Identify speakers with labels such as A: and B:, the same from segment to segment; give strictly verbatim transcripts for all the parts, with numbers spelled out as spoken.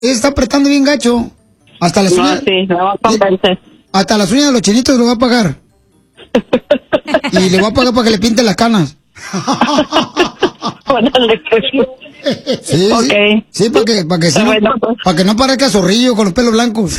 A: está apretando bien gacho. Hasta las
B: No,
A: uñas.
B: sí, me va a convencer.
A: Hasta las uñas de los chinitos lo va a pagar. Y le voy a pagar para que le pinte las canas.
B: Órale, pues.
A: Sí,
B: Ok.
A: sí, sí, para que, para que, sí,
B: Está
A: no,
B: bueno, pues.
A: para que no parezca zorrillo con los pelos blancos.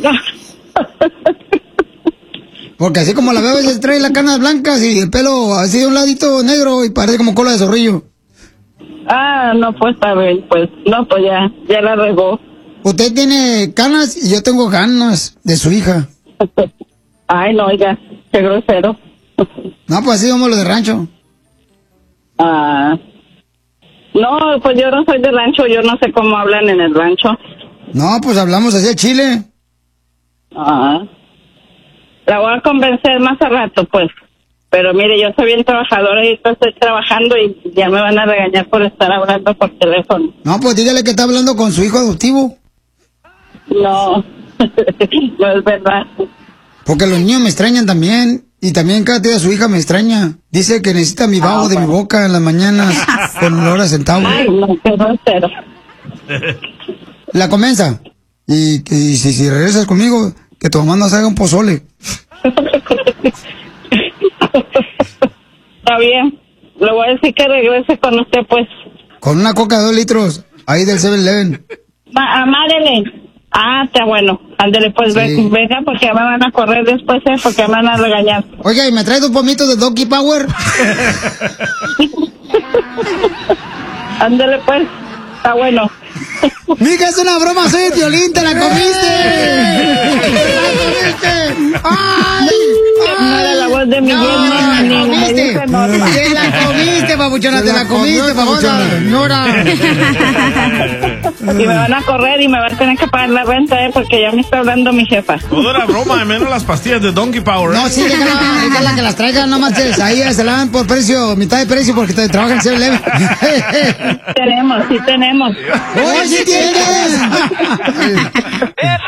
A: Porque así como la veo, a veces trae las canas blancas y el pelo así de un ladito negro y parece como cola de zorrillo.
B: Ah, no, pues está bien, pues. No, pues ya, ya la regó.
A: Usted tiene canas y yo tengo ganas de su hija.
B: Ay, no, oiga, qué grosero.
A: No, pues así vamos los de rancho.
B: Ah. No, pues yo no soy de rancho, yo no sé cómo hablan en el rancho.
A: No, pues hablamos así de Chile.
B: Ah. La voy a convencer más a rato, pues. Pero mire, yo soy bien trabajadora y estoy trabajando y ya me van a regañar por estar hablando por teléfono.
A: No, pues dígale que está hablando con su hijo adoptivo.
B: No, no es verdad.
A: Porque los niños me extrañan también. Y también cada día su hija me extraña. Dice que necesita mi vaho
B: Ah,
A: de mi
B: bueno.
A: boca en las mañanas con olor a centavo.
B: Ay, no, qué grosero.
A: La convenza. Y, y si, si regresas conmigo, que tu mamá nos haga un pozole.
B: Está bien. Le voy a decir que regrese con usted, pues.
A: Con una coca de dos litros, ahí del seven eleven.
B: Ma amárele. Ah, está bueno. Ándele, pues,
A: Sí.
B: ve- venga, porque me van a correr después, ¿eh? Porque me van a regañar.
A: Oiga, ¿y me traes dos pomitos de Donkey Power?
B: Ándele, pues. Está bueno.
A: Mija, es una broma, soy el Piolín, te la comiste. ¡Te la comiste! ¡Ay!
B: No era la voz de mi
A: No,
B: yerno,
A: te la
B: ni me
A: comiste.
B: dice Norma.
A: Te la comiste, papuchona, te la comiste, papuchona. Señora.
B: Y me van a correr y me van a tener que pagar la renta, ¿eh? Porque ya me está hablando mi jefa.
C: Todo era broma, menos las pastillas de Donkey Power.
A: No, sí, déjala, déjala que las traigan, no manches. Ahí se la dan por precio, mitad de precio, porque te trabajan en seven eleven.
B: Tenemos, sí tenemos.
A: ¡Oh, sí tienes!